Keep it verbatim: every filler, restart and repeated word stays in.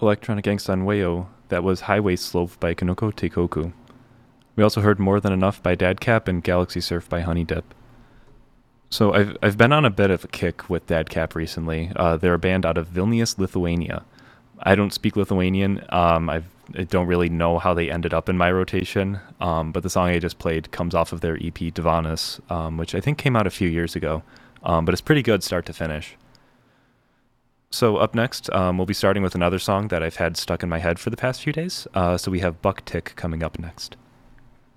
Electronic Gangsta Nuevo, that was Highway Slope by Kanoko Teikoku. We also heard More Than Enough by Dadcap and Galaxy Surf by Honey Dip. So I've I've been on a bit of a kick with Dadcap recently. Uh, they're a band out of Vilnius, Lithuania. I don't speak Lithuanian. Um, I've, I don't really know how they ended up in my rotation, um, but the song I just played comes off of their E P Divanas, um, which I think came out a few years ago. Um, but it's pretty good start to finish. So up next, um, we'll be starting with another song that I've had stuck in my head for the past few days. Uh, so we have Buck Tick coming up next.